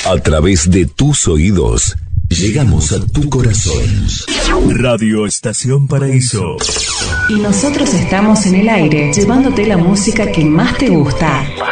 A través de tus oídos, llegamos a tu corazón. Radio Estación Paraíso. Y nosotros estamos en el aire, llevándote la música que más te gusta.